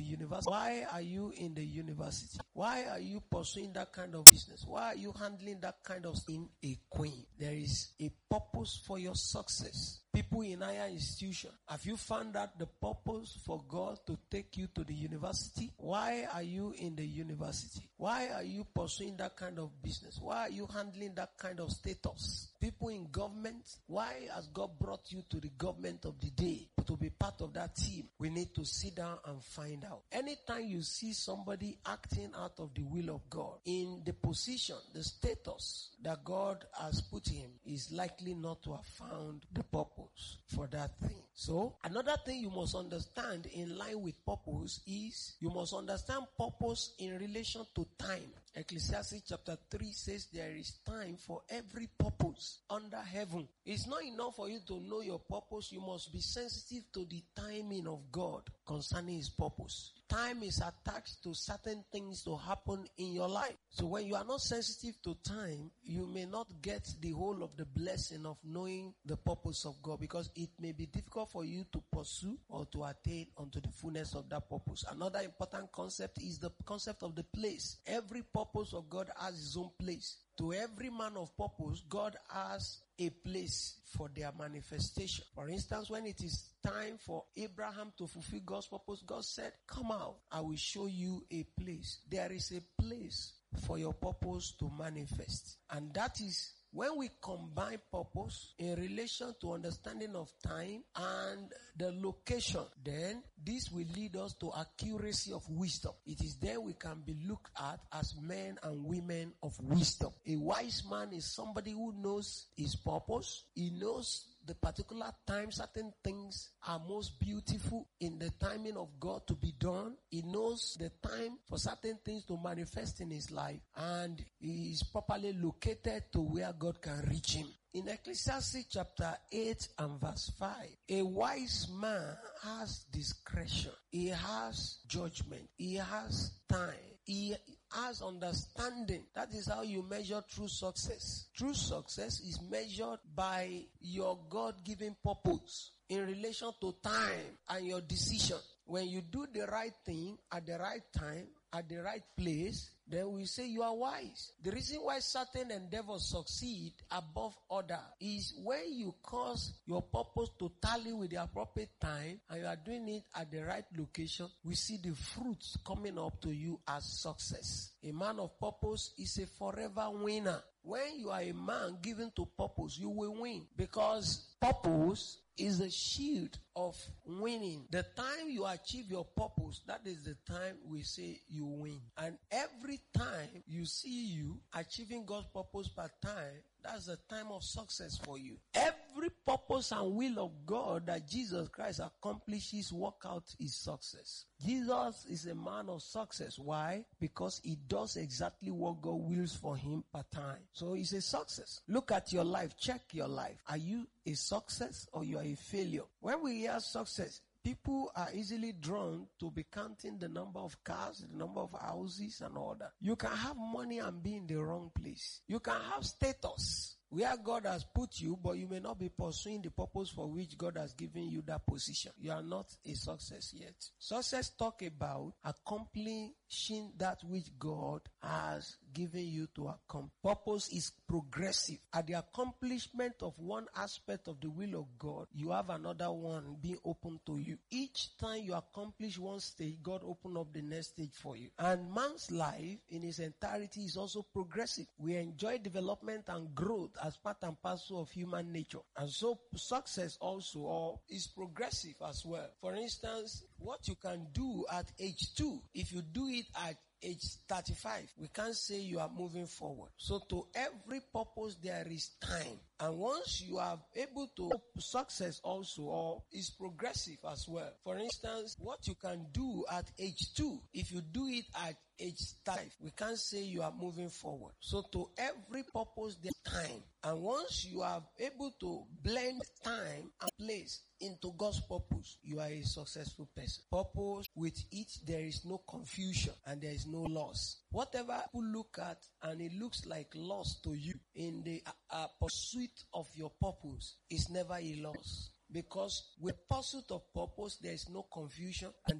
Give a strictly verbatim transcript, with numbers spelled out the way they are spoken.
university? Why are you in the university? Why are you pursuing that kind of business? Why are you handling that kind of thing? A queen. There is a purpose for your success. People in higher institution, have you found out the purpose for God to take you to the university? Why are you in the university? Why are you pursuing that kind of business? Why are you handling that kind of status? People in government, why has God brought you to the government of the day to be part of that team? We need to sit down and find out. Anytime you see somebody acting out of the will of God, in the position, the status that God has put him, is likely not to have found the purpose for that thing. So, another thing you must understand in line with purpose is you must understand purpose in relation to time. Ecclesiastes chapter three says there is time for every purpose under heaven. It's not enough for you to know your purpose. You must be sensitive to the timing of God concerning his purpose. Time is attached to certain things to happen in your life. So when you are not sensitive to time, you may not get the whole of the blessing of knowing the purpose of God, because it may be difficult for you to pursue or to attain unto the fullness of that purpose. Another important concept is the concept of the place. Every purpose of God has his own place. To every man of purpose, God has a place for their manifestation. For instance, when it is time for Abraham to fulfill God's purpose, God said, come out, I will show you a place. There is a place for your purpose to manifest. And that is when we combine purpose in relation to understanding of time and the location, then this will lead us to accuracy of wisdom. It is then we can be looked at as men and women of wisdom. A wise man is somebody who knows his purpose. He knows the particular time certain things are most beautiful in the timing of God to be done. He knows the time for certain things to manifest in his life, and he is properly located to where God can reach him. In Ecclesiastes chapter eight and verse five, a wise man has discretion. He has judgment. He has time. He has understanding. That is how you measure true success. True success is measured by your God-given purpose in relation to time and your decision. When you do the right thing at the right time, at the right place, then we say you are wise. The reason why certain endeavors succeed above other is when you cause your purpose to tally with the appropriate time and you are doing it at the right location, we see the fruits coming up to you as success. A man of purpose is a forever winner. When you are a man given to purpose, you will win, because purpose is a shield of winning. The time you achieve your purpose, that is the time we say you win. And every time you see you achieving God's purpose per time, that's the time of success for you. Every purpose and will of God that Jesus Christ accomplishes work out his success. Jesus is a man of success. Why? Because he does exactly what God wills for him per time. So he's a success. Look at your life. Check your life. Are you a success or you are a failure? When we hear success, people are easily drawn to be counting the number of cars, the number of houses and all that. You can have money and be in the wrong place. You can have status where God has put you, but you may not be pursuing the purpose for which God has given you that position. You are not a success yet. Success talk about accomplishing that which God has given you to accomplish. Purpose is progressive. At the accomplishment of one aspect of the will of God, you have another one being open to you. Each time you accomplish one stage, God open up the next stage for you. And man's life in its entirety is also progressive. We enjoy development and growth as part and parcel of human nature. And so success also or is progressive as well. For instance, what you can do at age two, if you do it at age thirty-five, we can't say you are moving forward. So to every purpose there is time. And once you are able to, success also or is progressive as well. For instance, what you can do at age two, if you do it at age five, we can't say you are moving forward. So to every purpose there is time. And once you are able to blend time and place into God's purpose, you are a successful person. Purpose, with it there is no confusion and there is no loss. Whatever people look at and it looks like loss to you in the uh, uh, pursuit of your purpose is never a loss. Because with pursuit of purpose, there is no confusion and